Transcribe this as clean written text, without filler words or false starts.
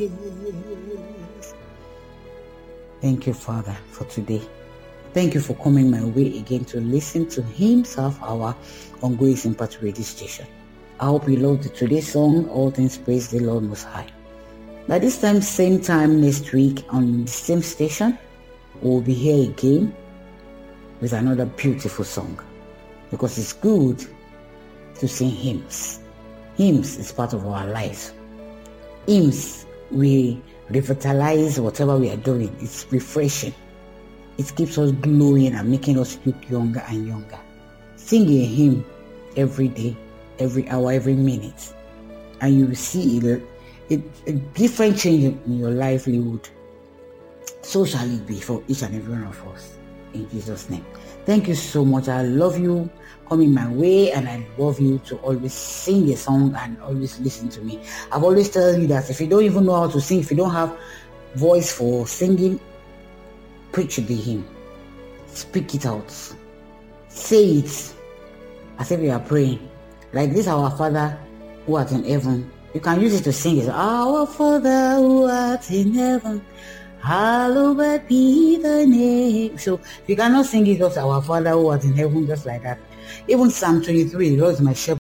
Thank you, Father, for today. Thank you for coming my way again to listen to Hymns Half Hour on Grace Impact Radio Station. I hope you loved today's song, All Things Praise the Lord Most High. By this time, same time next week on the same station, we'll be here again with another beautiful song, because it's good to sing hymns. Hymns is part of our lives. Hymns, we revitalize whatever we are doing. It's refreshing. It keeps us glowing and making us look younger and younger. Sing a hymn every day, every hour, every minute, and you will see a different change in your livelihood. So shall it be for each and every one of us. In Jesus' name. Thank you so much. I love you coming my way, and I love you to always sing a song and always listen to me. I've always told you that if you don't even know how to sing, if you don't have voice for singing, preach the hymn. Speak it out. Say it as if you are praying. Like this, our Father who art in heaven. You can use it to sing it. Our Father who art in heaven, hallowed be thy name. So if you cannot sing it, just our Father who art in heaven, just like that. Even Psalm 23, the Lord is my shepherd.